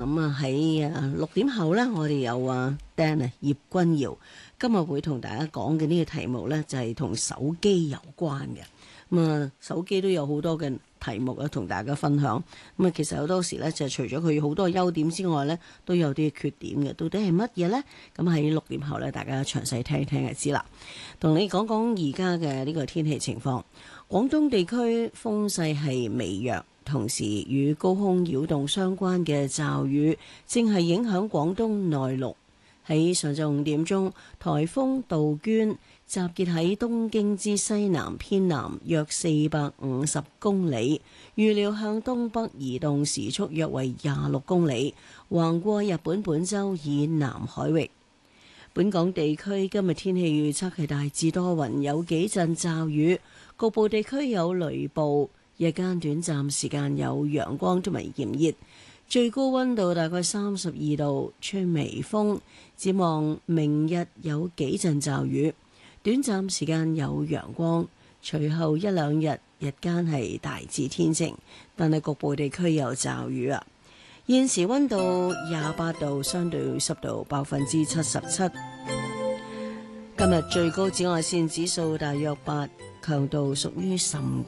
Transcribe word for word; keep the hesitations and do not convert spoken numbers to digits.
咁啊喺啊六點後呢，我哋有啊 Dan 啊葉君堯，今日會同大家講嘅呢個題目呢，就係同手機有關嘅。咁啊，手機都有好多嘅題目啊，同大家分享。咁啊，其實好多時呢，就除咗佢好多優點之外呢，都有啲缺點嘅。到底係乜嘢呢？咁喺六點後呢，大家詳細聽一聽就知啦。同你講講而家嘅呢個天氣情況。廣東地區風勢係微弱，同時與高空擾動相關嘅驟雨正係影響廣東內陸。喺上晝五點鐘，颱風杜鵑集結喺東經之西南偏南約四百五十公里，預料向東北移動，時速約為廿六公里，橫過日本本州以南海域。本港地區今日天氣預測係大致多雲，有幾陣驟雨，局部地區有雷暴，日間短暫時間有陽光同埋炎熱，最高溫度大概三十二度，吹微風。展望明日有幾陣驟雨，短暫時間有陽光，隨後一兩日日間係大致天晴，但係局部地區有驟雨啊。現時溫度廿八度，相對濕度百分之七十七。今日最高紫外線指數大約八，強度屬於甚